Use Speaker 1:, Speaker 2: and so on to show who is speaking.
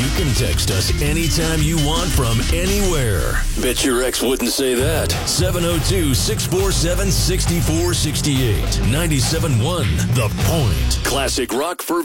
Speaker 1: You can text us anytime you want from anywhere. Bet your ex wouldn't say that. 702-647-6468. 97.1 The Point. Classic rock for